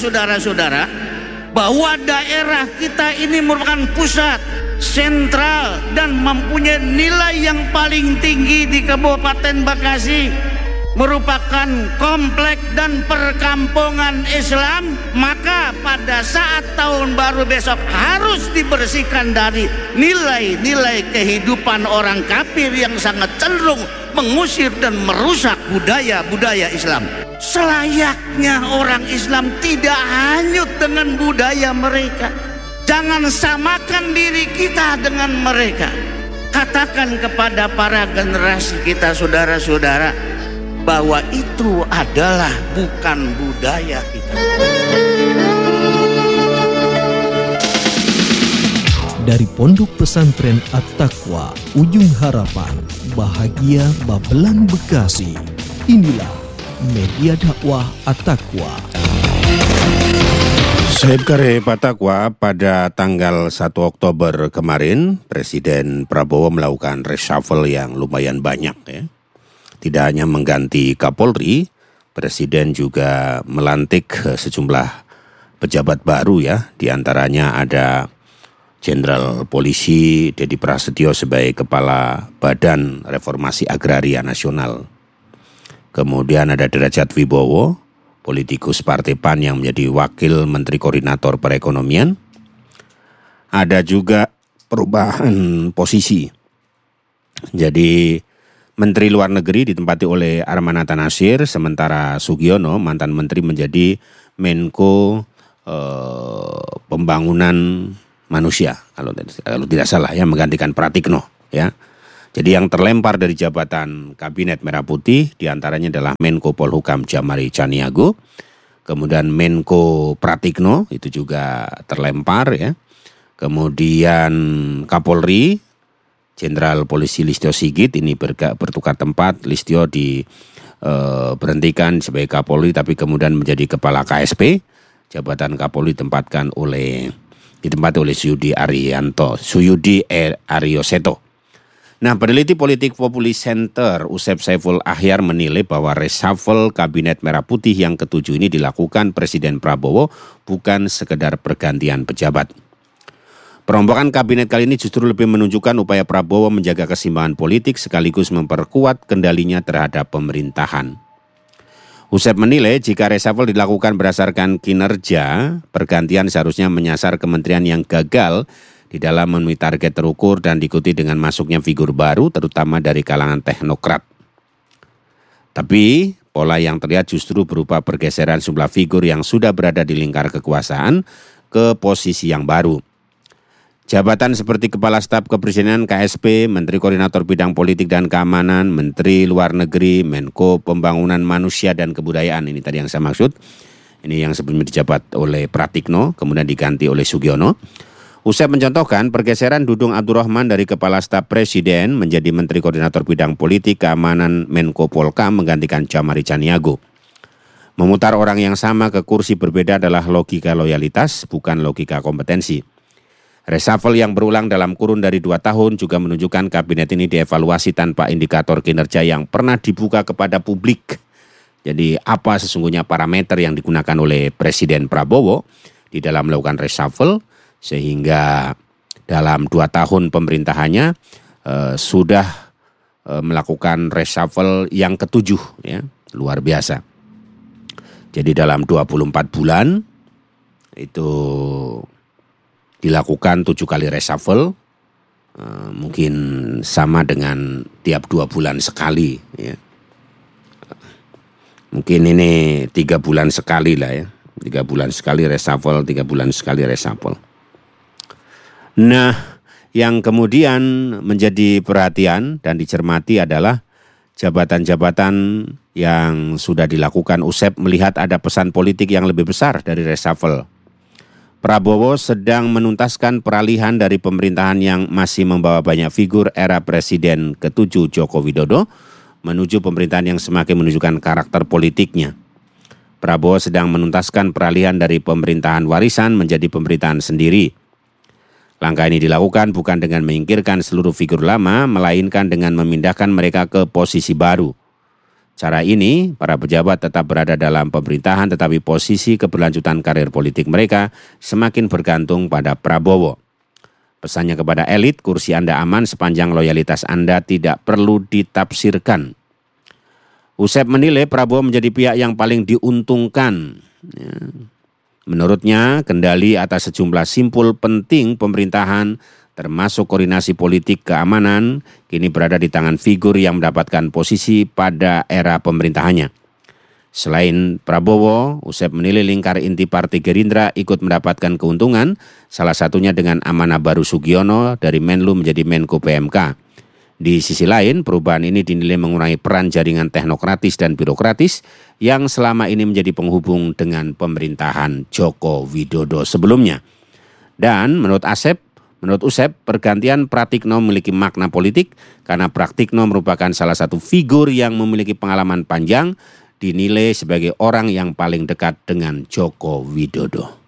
saudara-saudara, bahwa daerah kita ini merupakan pusat sentral dan mempunyai nilai yang paling tinggi di Kabupaten Bekasi, merupakan komplek dan perkampungan Islam, maka pada saat tahun baru besok harus dibersihkan dari nilai-nilai kehidupan orang kafir yang sangat cenderung mengusir dan merusak budaya-budaya Islam. Selayaknya orang Islam tidak hanyut dengan budaya mereka. Jangan samakan diri kita dengan mereka. Katakan kepada para generasi kita, saudara-saudara, bahwa itu adalah bukan budaya kita. Dari Pondok Pesantren At-Taqwa, Ujung Harapan, Bahagia Babelan Bekasi. Inilah media dakwah At-Taqwa. Saib Kare Patakwa, pada tanggal 1 Oktober kemarin, Presiden Prabowo melakukan reshuffle yang lumayan banyak ya. Tidak hanya mengganti Kapolri, Presiden juga melantik sejumlah pejabat baru ya. Di antaranya ada Jenderal Polisi Dedi Prasetyo sebagai Kepala Badan Reformasi Agraria Nasional. Kemudian ada Derajat Wibowo, politikus Partai PAN yang menjadi Wakil Menteri Koordinator Perekonomian. Ada juga perubahan posisi. Jadi Menteri Luar Negeri ditempati oleh Armanata Nasir, sementara Sugiono, mantan menteri, menjadi Menko Pembangunan Manusia, kalau tidak salah ya, menggantikan Pratikno ya. Jadi yang terlempar dari jabatan Kabinet Merah Putih diantaranya adalah Menko Polhukam Jamari Caniago, kemudian Menko Pratikno itu juga terlempar ya. Kemudian Kapolri Jenderal Polisi Listio Sigit ini bertukar tempat. Listio diberhentikan sebagai Kapolri tapi kemudian menjadi Kepala KSP. Jabatan Kapolri ditempati oleh Suyudi Aryoseto. Nah, peneliti politik Populi Center Usep Saiful Ahyar menilai bahwa reshuffle Kabinet Merah Putih yang ke-7 ini dilakukan Presiden Prabowo bukan sekedar pergantian pejabat. Perombakan kabinet kali ini justru lebih menunjukkan upaya Prabowo menjaga keseimbangan politik sekaligus memperkuat kendalinya terhadap pemerintahan. Usep menilai jika reshuffle dilakukan berdasarkan kinerja, pergantian seharusnya menyasar kementerian yang gagal di dalam memenuhi target terukur dan diikuti dengan masuknya figur baru terutama dari kalangan teknokrat. Tapi pola yang terlihat justru berupa pergeseran sejumlah figur yang sudah berada di lingkar kekuasaan ke posisi yang baru. Jabatan seperti Kepala Staf Kepresidenan KSP, Menteri Koordinator Bidang Politik dan Keamanan, Menteri Luar Negeri, Menko Pembangunan Manusia dan Kebudayaan, ini tadi yang saya maksud. Ini yang sebelumnya dijabat oleh Pratikno, kemudian diganti oleh Sugiono. Usai mencontohkan pergeseran Dudung Abdurrahman dari Kepala Staf Presiden menjadi Menteri Koordinator Bidang Politik Keamanan Menko Polkam menggantikan Jamari Caniago. Memutar orang yang sama ke kursi berbeda adalah logika loyalitas, bukan logika kompetensi. Reshuffle yang berulang dalam kurun dari 2 tahun juga menunjukkan kabinet ini dievaluasi tanpa indikator kinerja yang pernah dibuka kepada publik. Jadi apa sesungguhnya parameter yang digunakan oleh Presiden Prabowo di dalam melakukan reshuffle sehingga dalam 2 tahun pemerintahannya sudah melakukan reshuffle yang ke-7 ya, luar biasa. Jadi dalam 24 bulan itu dilakukan 7 kali reshuffle, mungkin sama dengan tiap 2 bulan sekali ya. Mungkin ini 3 bulan sekali lah ya. 3 bulan sekali reshuffle, 3 bulan sekali reshuffle. Nah, yang kemudian menjadi perhatian dan dicermati adalah jabatan-jabatan yang sudah dilakukan. Usep melihat ada pesan politik yang lebih besar dari reshuffle. Prabowo sedang menuntaskan peralihan dari pemerintahan yang masih membawa banyak figur era Presiden ke-7 Joko Widodo menuju pemerintahan yang semakin menunjukkan karakter politiknya. Prabowo sedang menuntaskan peralihan dari pemerintahan warisan menjadi pemerintahan sendiri. Langkah ini dilakukan bukan dengan menyingkirkan seluruh figur lama, melainkan dengan memindahkan mereka ke posisi baru. Cara ini, para pejabat tetap berada dalam pemerintahan tetapi posisi keberlanjutan karir politik mereka semakin bergantung pada Prabowo. Pesannya kepada elit, kursi Anda aman sepanjang loyalitas Anda tidak perlu ditafsirkan. Usep menilai Prabowo menjadi pihak yang paling diuntungkan. Menurutnya, kendali atas sejumlah simpul penting pemerintahan termasuk koordinasi politik keamanan, kini berada di tangan figur yang mendapatkan posisi pada era pemerintahannya. Selain Prabowo, Usep menilai lingkar inti Partai Gerindra ikut mendapatkan keuntungan, salah satunya dengan amanah baru Sugiono dari Menlu menjadi Menko PMK. Di sisi lain, perubahan ini dinilai mengurangi peran jaringan teknokratis dan birokratis yang selama ini menjadi penghubung dengan pemerintahan Joko Widodo sebelumnya. Dan menurut Usep, pergantian Pratikno memiliki makna politik karena Pratikno merupakan salah satu figur yang memiliki pengalaman panjang, dinilai sebagai orang yang paling dekat dengan Joko Widodo.